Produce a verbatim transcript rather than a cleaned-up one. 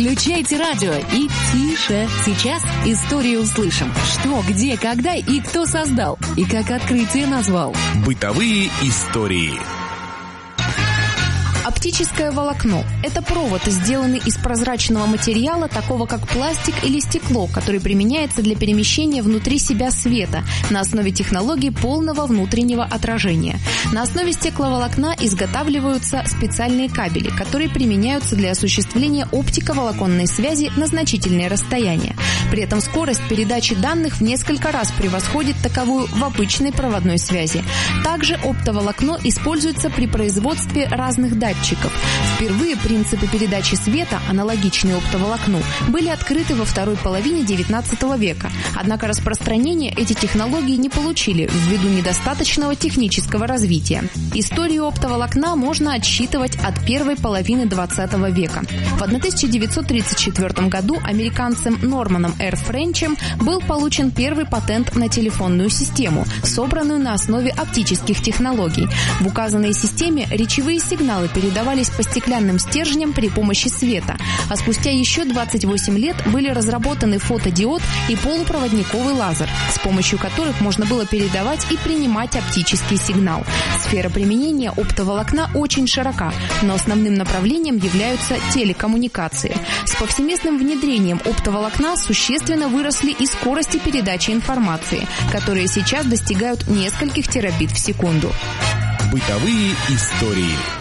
Включайте радио и тише. Сейчас историю услышим. Что, где, когда и кто создал. И как открытие назвал. Бытовые истории. Оптическое волокно – это провод, сделанный из прозрачного материала, такого как пластик или стекло, который применяется для перемещения внутри себя света на основе технологии полного внутреннего отражения. На основе стекловолокна изготавливаются специальные кабели, которые применяются для осуществления оптиковолоконной связи на значительные расстояния. При этом скорость передачи данных в несколько раз превосходит таковую в обычной проводной связи. Также оптоволокно используется при производстве разных датчиков. Впервые принципы передачи света, аналогичные оптоволокну, были открыты во второй половине девятнадцатого века. Однако распространение эти технологии не получили ввиду недостаточного технического развития. Историю оптоволокна можно отсчитывать от первой половины двадцатого века. В тысяча девятьсот тридцать четвёртом году американцем Норманом Р. Френчем был получен первый патент на телефонную систему, собранную на основе оптических технологий. В указанной системе речевые сигналы передавались по стеклянным стержням при помощи света, а спустя еще двадцать восемь лет были разработаны фотодиод и полупроводниковый лазер, с помощью которых можно было передавать и принимать оптический сигнал. Сфера применения оптоволокна очень широка, но основным направлением являются телекоммуникации. С повсеместным внедрением оптоволокна существенно выросли и скорости передачи информации, которые сейчас достигают нескольких терабит в секунду. Бытовые истории.